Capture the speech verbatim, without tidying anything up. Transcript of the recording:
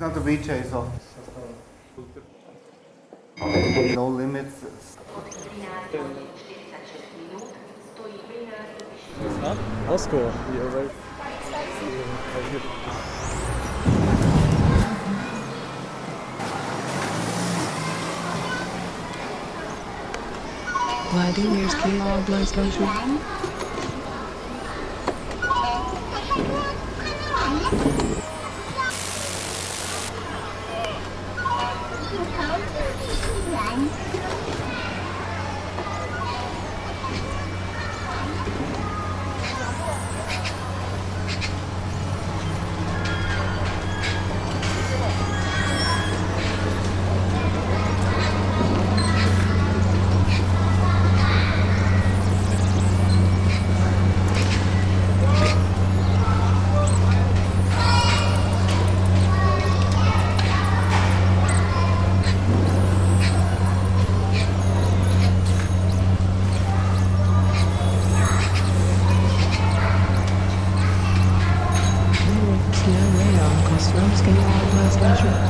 not a V J, so no limits. That's cool. Yeah, right. Vladimir's Kilo Blazgoshu. Kostромский область.